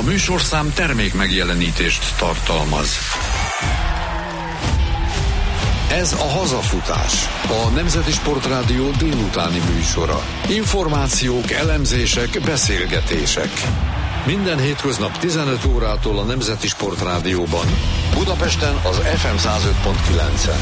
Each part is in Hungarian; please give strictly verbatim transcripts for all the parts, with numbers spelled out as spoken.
műsorszám termék megjelenítést tartalmaz. Ez a Hazafutás, a Nemzeti Sportrádió délutáni műsora. Információk, elemzések, beszélgetések. Minden hétköznap tizenöt órától a Nemzeti Sportrádióban. Budapesten az ef em száz öt pont kilencen.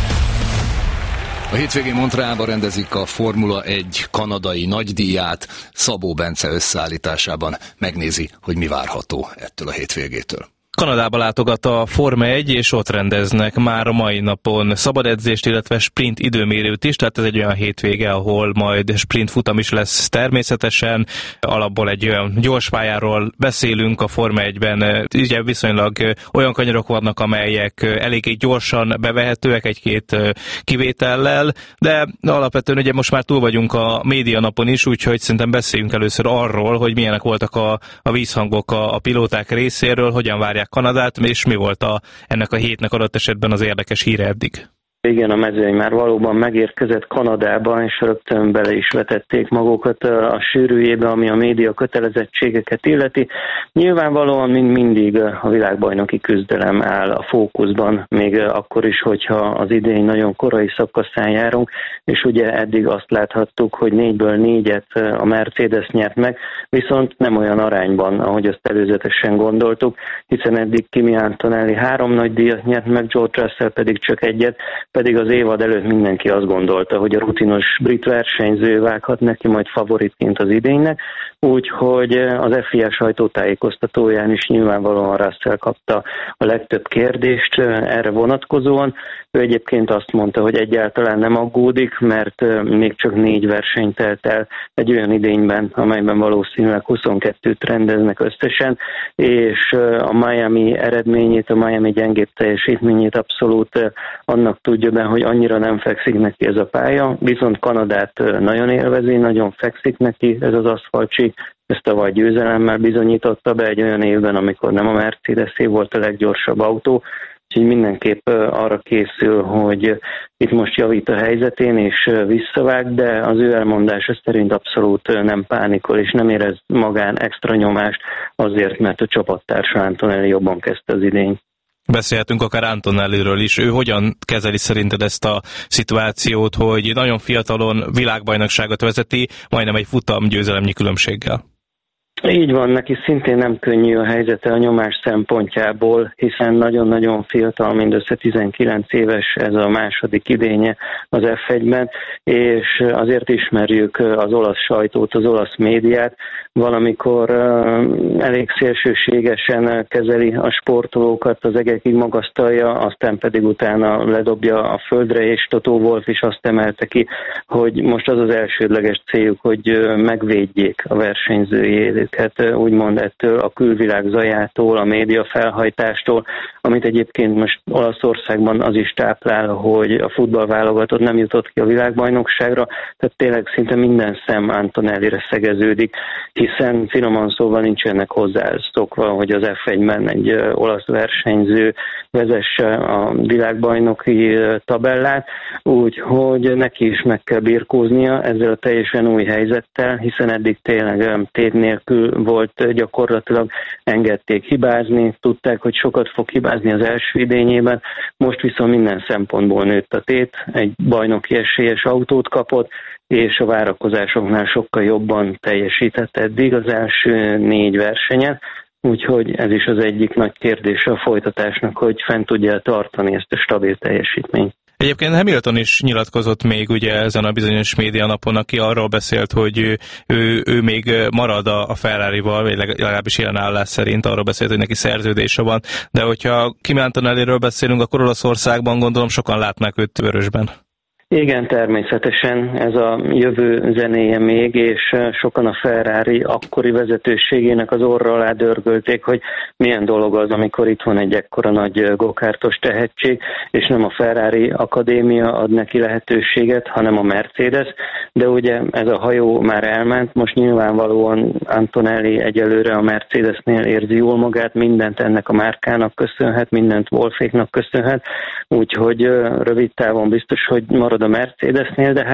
A hétvégén Montrealban rendezik a Formula egy kanadai nagydíját. Szabó Bence összeállításában megnézi, hogy mi várható ettől a hétvégétől. Kanadába látogat a Forma egy, és ott rendeznek már a mai napon szabadedzést, illetve sprint időmérőt is, tehát ez egy olyan hétvége, ahol majd sprint futam is lesz természetesen. Alapból egy olyan gyors pályáról beszélünk a Forma egyben, ugye viszonylag olyan kanyarok vannak, amelyek eléggé gyorsan bevehetőek egy-két kivétellel, de alapvetően ugye most már túl vagyunk a média napon is, úgyhogy szerintem beszéljünk először arról, hogy milyenek voltak a, a vízhangok a, a pilóták részéről, hogyan várják Kanadát, és mi volt a, ennek a hétnek adott esetben az érdekes híre eddig? Igen, a mezőny már valóban megérkezett Kanadába, és rögtön bele is vetették magukat a sűrűjébe, ami a média kötelezettségeket illeti. Nyilvánvalóan mind mindig a világbajnoki küzdelem áll a fókuszban, még akkor is, hogyha az idény nagyon korai szakaszán járunk, és ugye eddig azt láthattuk, hogy négyből négyet a Mercedes nyert meg, viszont nem olyan arányban, ahogy azt előzetesen gondoltuk, hiszen eddig Kimi Antonelli három nagy díjat nyert meg, George Russell pedig csak egyet, pedig az évad előtt mindenki azt gondolta, hogy a rutinos brit versenyző vághat neki majd favoritként az idénynek, úgyhogy az ef i á sajtótájékoztatóján is nyilvánvalóan Russell kapta a legtöbb kérdést erre vonatkozóan. Ő egyébként azt mondta, hogy egyáltalán nem aggódik, mert még csak négy verseny telt el egy olyan idényben, amelyben valószínűleg huszonkettőt rendeznek összesen, és a Miami eredményét, a Miami gyengébb teljesítményét abszolút annak tudja be, hogy annyira nem fekszik neki ez a pálya, viszont Kanadát nagyon élvezi, nagyon fekszik neki ez az aszfaltsík, ezt tavaly győzelemmel bizonyította be egy olyan évben, amikor nem a Mercedes-é volt a leggyorsabb autó, úgyhogy mindenképp arra készül, hogy itt most javít a helyzetén és visszavág, de az ő elmondása szerint abszolút nem pánikol és nem érez magán extra nyomást azért, mert a csapattársa Antonelli jobban kezdte az idényt. Beszélhetünk akár Antonelliről is. Ő hogyan kezeli szerinted ezt a szituációt, hogy nagyon fiatalon világbajnokságot vezeti, majdnem egy futam győzelemnyi különbséggel? Így van, neki szintén nem könnyű a helyzete a nyomás szempontjából, hiszen nagyon-nagyon fiatal, mindössze tizenkilenc éves, ez a második idénye az ef egyben, és azért ismerjük az olasz sajtót, az olasz médiát, valamikor elég szélsőségesen kezeli a sportolókat, az egekig magasztalja, aztán pedig utána ledobja a földre, és Toto Wolff is azt emelte ki, hogy most az az elsődleges céljuk, hogy megvédjék a versenyzőjét, úgymond ettől a külvilág zajától, a média felhajtástól, amit egyébként most Olaszországban az is táplál, hogy a futballválogatott nem jutott ki a világbajnokságra, tehát tényleg szinte minden szem Antonellire szegeződik, hiszen finoman szóval nincsenek hozzászokva, hogy az ef egyben egy olasz versenyző vezesse a világbajnoki tabellát, úgyhogy neki is meg kell birkóznia ezzel a teljesen új helyzettel, hiszen eddig tényleg tét nélkül volt, gyakorlatilag engedték hibázni, tudták, hogy sokat fog hibázni az első idényében, most viszont minden szempontból nőtt a tét, egy bajnoki esélyes autót kapott, és a várakozásoknál sokkal jobban teljesített eddig az első négy versenyen, úgyhogy ez is az egyik nagy kérdése a folytatásnak, hogy fent tudja tartani ezt a stabil teljesítményt. Egyébként Hamilton is nyilatkozott még ugye ezen a bizonyos média napon, aki arról beszélt, hogy ő, ő, ő még marad a Ferrarival, vagy legalábbis jelen állás szerint arról beszélt, hogy neki szerződése van, de hogyha Kimi Antonelliről beszélünk, akkor Olaszországban gondolom sokan látnák őt vörösben. Igen, természetesen ez a jövő zenéje még, és sokan a Ferrari akkori vezetőségének az orra alá dörgölték, hogy milyen dolog az, amikor itt van egy ekkora nagy gokártos tehetség, és nem a Ferrari Akadémia ad neki lehetőséget, hanem a Mercedes, de ugye ez a hajó már elment, most nyilvánvalóan Antonelli egyelőre a Mercedesnél érzi jól magát, mindent ennek a márkának köszönhet, mindent Wolfféknak köszönhet, úgyhogy rövid távon biztos, hogy marad a Mercedesnél, de hát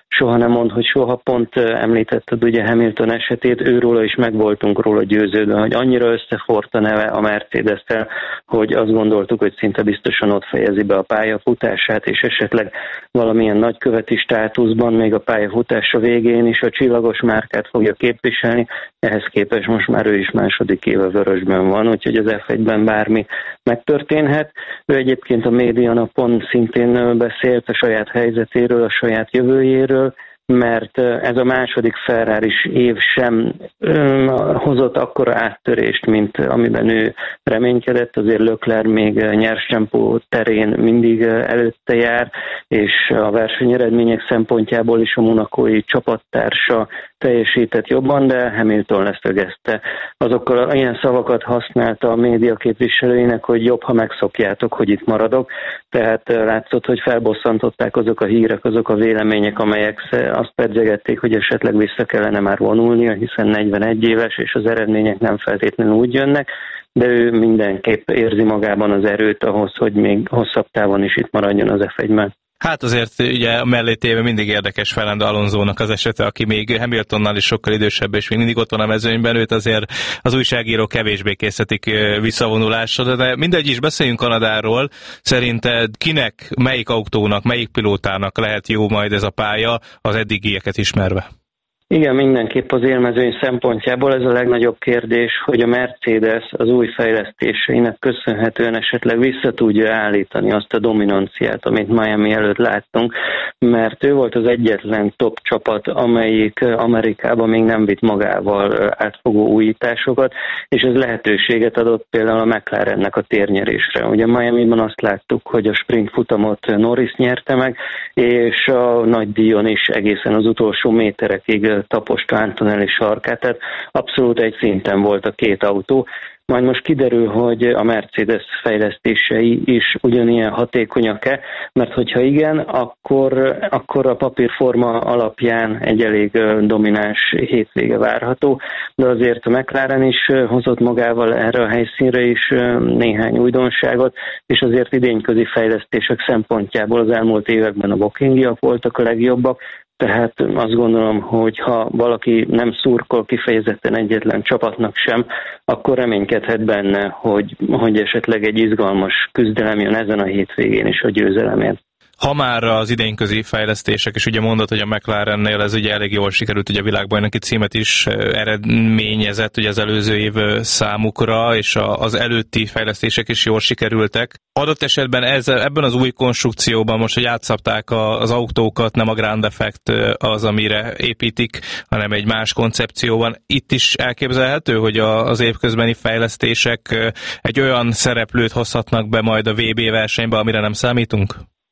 soha nem mond, hogy soha. Pont említetted ugye Hamilton esetét, őróla is meg voltunk róla győződve, hogy annyira összefort a neve a Mercedes-tel, hogy azt gondoltuk, hogy szinte biztosan ott fejezi be a pályafutását, és esetleg valamilyen nagyköveti státuszban még a pályafutása végén is a csillagos márkát fogja képviselni, ehhez képest most már ő is második éve vörösben van, úgyhogy az ef egyben bármi megtörténhet. Ő egyébként a médianapon szintén beszélt a saját helyzetéről, a saját jövőjéről, mert ez a második Ferraris év sem ö, hozott akkora áttörést, mint amiben ő reménykedett. Azért Leclerc még nyerstempó terén mindig előtte jár, és a versenyeredmények szempontjából is a monakói csapattársa teljesített jobban, de Hamilton leszögezte. Azokkal ilyen szavakat használta a média képviselőinek, hogy jobb, ha megszokjátok, hogy itt maradok. Tehát látszott, hogy felbosszantották azok a hírek, azok a vélemények, amelyek azt pedzegették, hogy esetleg vissza kellene már vonulnia, hiszen negyvenegy éves, és az eredmények nem feltétlenül úgy jönnek, de ő mindenképp érzi magában az erőt ahhoz, hogy még hosszabb távon is itt maradjon az ef egyben. Hát azért ugye mellé téve mindig érdekes Fernando Alonsónak az esete, aki még Hamiltonnal is sokkal idősebb, és még mindig ott van a mezőnyben, őt azért az újságírók kevésbé készítik visszavonulásra, de mindegy is, beszéljünk Kanadáról. Szerinted kinek, melyik autónak, melyik pilótának lehet jó majd ez a pálya az eddigieket ismerve? Igen, mindenképp az élmezőny szempontjából ez a legnagyobb kérdés, hogy a Mercedes az új fejlesztéseinek köszönhetően esetleg vissza tudja állítani azt a dominanciát, amit Miami előtt láttunk, mert ő volt az egyetlen top csapat, amelyik Amerikában még nem vitt magával átfogó újításokat, és ez lehetőséget adott például a McLarennek a térnyerésre. Ugye Miamiban azt láttuk, hogy a sprint futamot Norris nyerte meg, és a nagy díjon is egészen az utolsó méterekig taposta Antonelli sarkát, tehát abszolút egy szinten volt a két autó. Majd most kiderül, hogy a Mercedes fejlesztései is ugyanilyen hatékonyak-e, mert hogyha igen, akkor, akkor a papírforma alapján egy elég domináns hétvége várható, de azért a McLaren is hozott magával erre a helyszínre is néhány újdonságot, és azért idényközi fejlesztések szempontjából az elmúlt években a Wokingiak voltak a legjobbak, tehát azt gondolom, hogy ha valaki nem szurkol kifejezetten egyetlen csapatnak sem, akkor reménykedhet benne, hogy, hogy esetleg egy izgalmas küzdelem jön ezen a hétvégén is a győzelemért. Ha már az idényközi fejlesztések, és ugye mondod, hogy a McLarennél ez ugye elég jól sikerült, ugye a világbajnoki címet is eredményezett ugye az előző év számukra, és az előtti fejlesztések is jól sikerültek. Adott esetben ez, ebben az új konstrukcióban most, hogy átszabták az autókat, nem a Grand Effect az, amire építik, hanem egy más koncepcióban. Itt is elképzelhető, hogy az évközbeni fejlesztések egy olyan szereplőt hozhatnak be majd a vé bé versenybe, amire nem számítunk?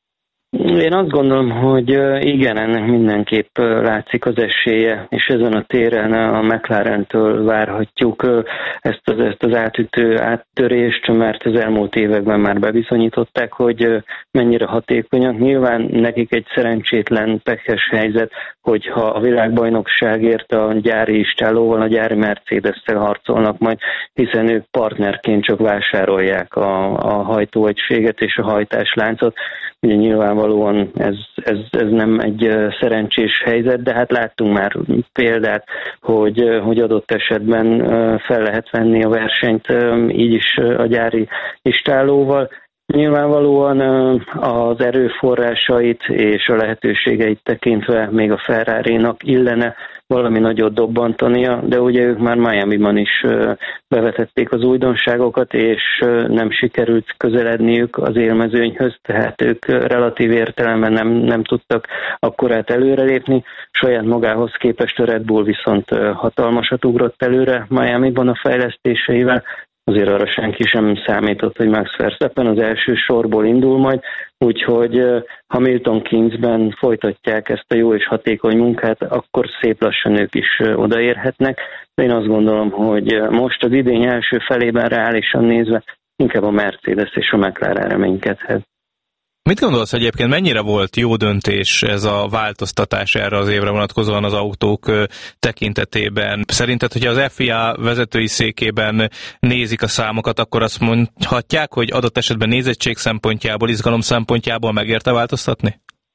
Én azt gondolom, hogy igen, ennek mindenképp látszik az esélye, és ezen a téren a McLarentől várhatjuk ezt az, ezt az átütő áttörést, mert az elmúlt években már bebizonyították, hogy mennyire hatékonyak. Nyilván nekik egy szerencsétlen, pekes helyzet, hogyha a világbajnokságért a gyári istállóval, a gyári Mercedes-szel harcolnak majd, hiszen ők partnerként csak vásárolják a, a hajtóegységet és a hajtásláncot. Ugye nyilvánvalóan ez, ez, ez nem egy szerencsés helyzet, de hát láttunk már példát, hogy, hogy adott esetben fel lehet venni a versenyt így is a gyári istállóval. Nyilvánvalóan az erőforrásait és a lehetőségeit tekintve még a Ferrarinak illene valami nagyot dobbantania, de ugye ők már Miamiban is bevetették az újdonságokat, és nem sikerült közeledniük az élmezőnyhöz, tehát ők relatív értelemben nem, nem tudtak akkorát előrelépni. Saját magához képest a Red Bull viszont hatalmasat ugrott előre Miamiban a fejlesztéseivel. Azért arra senki sem számított, hogy Max Verstappen az első sorból indul majd, úgyhogy Hamilton Kingsben folytatják ezt a jó és hatékony munkát, akkor szép lassan ők is odaérhetnek. De én azt gondolom, hogy most az idény első felében reálisan nézve inkább a Mercedes és a McLaren reménykedhet. Mit gondolsz egyébként, mennyire volt jó döntés ez a változtatás erre az évre vonatkozóan az autók tekintetében? Szerinted, hogyha az ef i á vezetői székében nézik a számokat, akkor azt mondhatják, hogy adott esetben nézettség szempontjából, izgalom szempontjából megérte változtatni?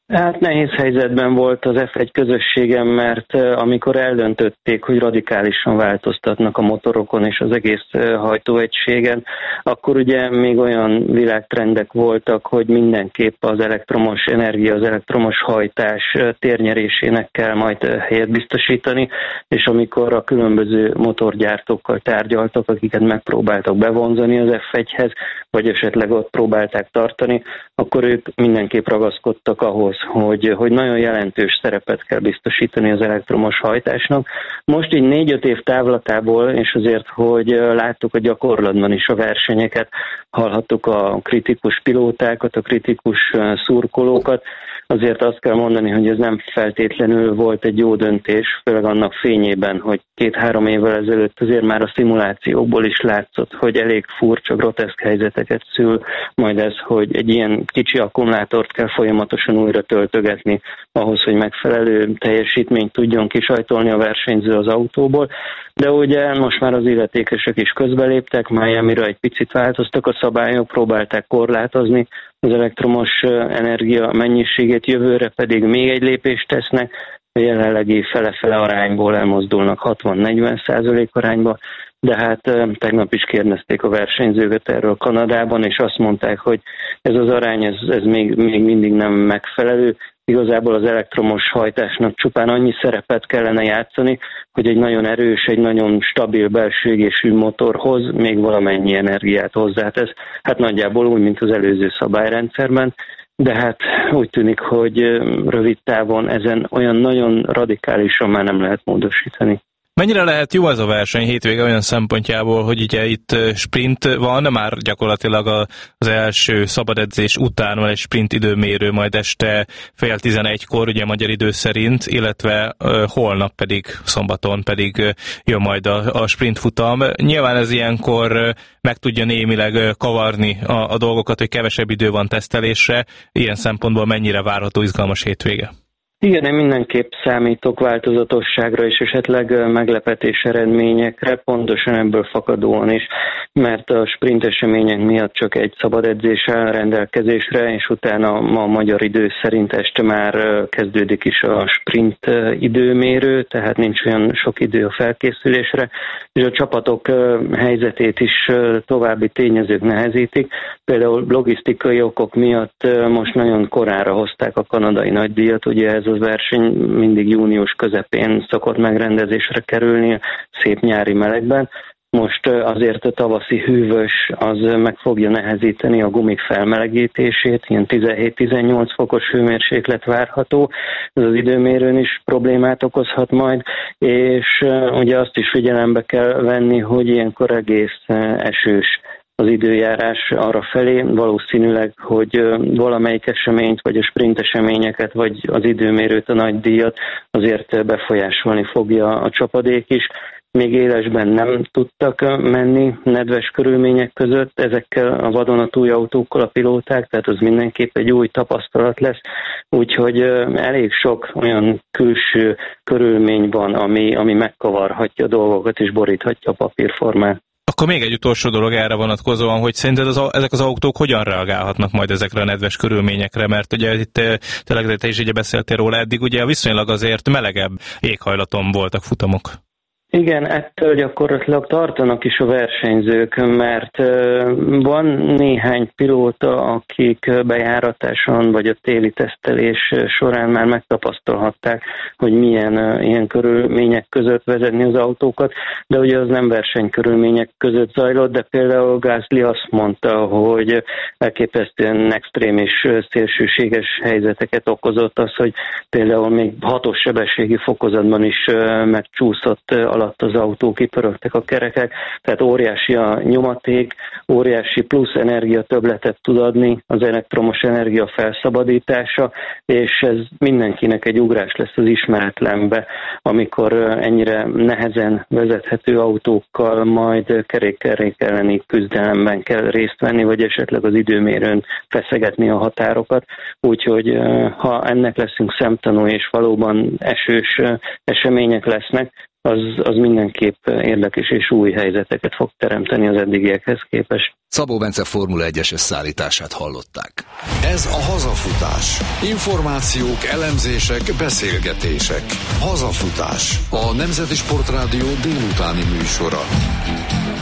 Hát nehéz helyzetben volt az ef egy közösségem, mert amikor eldöntötték, hogy radikálisan változtatnak a motorokon és az egész hajtóegységen, akkor ugye még olyan világtrendek voltak, hogy mindenképp az elektromos energia, az elektromos hajtás térnyerésének kell majd helyet biztosítani, és amikor a különböző motorgyártókkal tárgyaltak, akiket megpróbáltak bevonzani az ef egyhez, vagy esetleg ott próbálták tartani, akkor ők mindenképp ragaszkodtak ahhoz, Hogy, hogy nagyon jelentős szerepet kell biztosítani az elektromos hajtásnak. Most így négy-öt év távlatából, és azért, hogy láttuk a gyakorlatban is a versenyeket, hallhattuk a kritikus pilótákat, a kritikus szurkolókat, azért azt kell mondani, hogy ez nem feltétlenül volt egy jó döntés, főleg annak fényében, hogy két-három évvel ezelőtt azért már a szimulációkból is látszott, hogy elég furcsa, groteszk helyzeteket szül, majd ez, hogy egy ilyen kicsi akkumulátort kell folyamatosan újra töltögetni ahhoz, hogy megfelelő teljesítményt tudjon kisajtolni a versenyző az autóból. De ugye most már az illetékesek is közbeléptek, Miamira egy picit változtak a szabályok, próbálták korlátozni az elektromos energia mennyiségét, jövőre pedig még egy lépést tesznek, a jelenlegi fele-fele arányból elmozdulnak hatvan-negyven százalék arányba, de hát tegnap is kérdezték a versenyzőket erről Kanadában, és azt mondták, hogy ez az arány, ez, ez még, még mindig nem megfelelő. Igazából az elektromos hajtásnak csupán annyi szerepet kellene játszani, hogy egy nagyon erős, egy nagyon stabil belső égésű motorhoz még valamennyi energiát hozzátesz. Hát nagyjából úgy, mint az előző szabályrendszerben, de hát úgy tűnik, hogy rövid távon ezen olyan nagyon radikálisan már nem lehet módosítani. Mennyire lehet jó ez a verseny hétvége olyan szempontjából, hogy ugye itt sprint van, már gyakorlatilag az első szabadedzés után van egy sprint időmérő, majd este fél tizenegykor, ugye magyar idő szerint, illetve holnap pedig, szombaton pedig jön majd a, a sprint futam. Nyilván ez ilyenkor meg tudja némileg kavarni a, a dolgokat, hogy kevesebb idő van tesztelésre, ilyen szempontból mennyire várható izgalmas hétvége? Igen, én mindenképp számítok változatosságra és esetleg meglepetés eredményekre, pontosan ebből fakadóan is, mert a sprint események miatt csak egy szabad edzés áll rendelkezésre, és utána ma a magyar idő szerint este már kezdődik is a sprint időmérő, tehát nincs olyan sok idő a felkészülésre, és a csapatok helyzetét is további tényezők nehezítik. Például logisztikai okok miatt most nagyon korára hozták a kanadai nagydíjat, ugye ez az verseny mindig június közepén szokott megrendezésre kerülni, szép nyári melegben. Most azért a tavaszi hűvös az meg fogja nehezíteni a gumik felmelegítését, ilyen tizenhét-tizennyolc fokos hőmérséklet várható, ez az időmérőn is problémát okozhat majd, és ugye azt is figyelembe kell venni, hogy ilyenkor egész esős az időjárás arra felé, valószínűleg, hogy valamelyik eseményt, vagy a sprint eseményeket, vagy az időmérőt, a nagydíjat azért befolyásolni fogja a csapadék is. Még élesben nem tudtak menni nedves körülmények között ezekkel a vadonatúj autókkal a pilóták, tehát az mindenképp egy új tapasztalat lesz, úgyhogy elég sok olyan külső körülmény van, ami, ami megkavarhatja a dolgokat és boríthatja a papírformát. Akkor még egy utolsó dolog erre vonatkozóan, hogy szerinted az, ezek az autók hogyan reagálhatnak majd ezekre a nedves körülményekre, mert ugye itt tényleg te is ugye beszéltél róla eddig, ugye viszonylag azért melegebb éghajlaton voltak futamok. Igen, ettől gyakorlatilag tartanak is a versenyzők, mert van néhány pilóta, akik bejáratáson vagy a téli tesztelés során már megtapasztalhatták, hogy milyen ilyen körülmények között vezetni az autókat, de ugye az nem versenykörülmények között zajlott, de például Gasly azt mondta, hogy elképesztően extrém és szélsőséges helyzeteket okozott az, hogy például még hatos sebességi fokozatban is megcsúszott alatt az autó, kipörögtek a kerekek, tehát óriási a nyomaték, óriási plusz energia többletet tud adni az elektromos energia felszabadítása, és ez mindenkinek egy ugrás lesz az ismeretlenbe, amikor ennyire nehezen vezethető autókkal majd kerék-kerék elleni küzdelemben kell részt venni, vagy esetleg az időmérőn feszegetni a határokat. Úgyhogy ha ennek leszünk szemtanúi, és valóban esős események lesznek, az, az mindenképp érdekes és új helyzeteket fog teremteni az eddigiekhez képest. Szabó Bence Formula egyes összeállítását hallották. Ez a Hazafutás. Információk, elemzések, beszélgetések. Hazafutás. A Nemzeti Sportrádió délutáni műsora.